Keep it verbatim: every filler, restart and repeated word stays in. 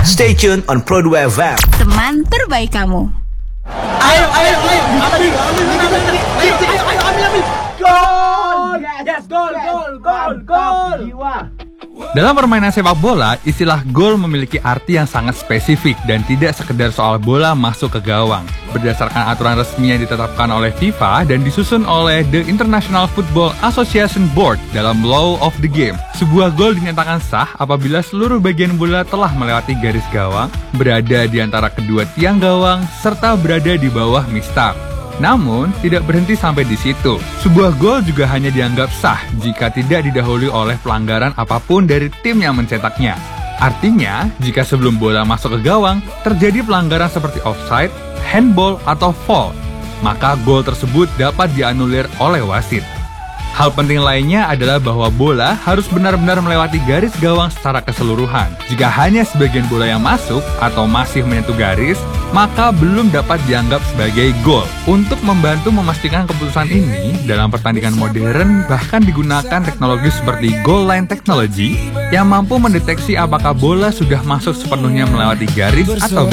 Stay tuned on Pro dua F M. Teman terbaik kamu. Ayo, ayo, ayo. Ambil, ambil, ambil, ambil. Ayo, ayo, ayo, ambil, ambil. Gol! Yes, gol, gol, gol, gol. Dalam permainan sepak bola, istilah gol memiliki arti yang sangat spesifik dan tidak sekedar soal bola masuk ke gawang. Berdasarkan aturan resmi yang ditetapkan oleh FIFA dan disusun oleh The International Football Association Board dalam Law of the Game, sebuah gol dinyatakan sah apabila seluruh bagian bola telah melewati garis gawang, berada di antara kedua tiang gawang, serta berada di bawah mistar. Namun, tidak berhenti sampai di situ. Sebuah gol juga hanya dianggap sah jika tidak didahului oleh pelanggaran apapun dari tim yang mencetaknya. Artinya, jika sebelum bola masuk ke gawang, terjadi pelanggaran seperti offside, handball, atau foul, maka gol tersebut dapat dianulir oleh wasit. Hal penting lainnya adalah bahwa bola harus benar-benar melewati garis gawang secara keseluruhan. Jika hanya sebagian bola yang masuk atau masih menyentuh garis, maka belum dapat dianggap sebagai gol. Untuk membantu memastikan keputusan ini, dalam pertandingan modern bahkan digunakan teknologi seperti goal line technology yang mampu mendeteksi apakah bola sudah masuk sepenuhnya melewati garis atau